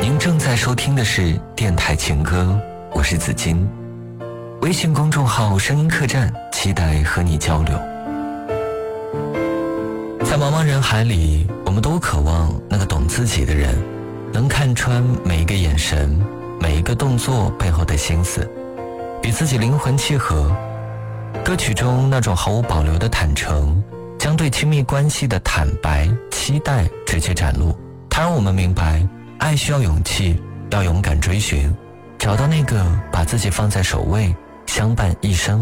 您正在收听的是电台情歌，我是子金。微信公众号声音客栈，期待和你交流。在茫茫人海里，我们都渴望那个懂自己的人，能看穿每一个眼神，每一个动作背后的心思，与自己灵魂契合。歌曲中那种毫无保留的坦诚，将对亲密关系的坦白期待直接展露。它让我们明白，爱需要勇气，要勇敢追寻，找到那个把自己放在首位，相伴一生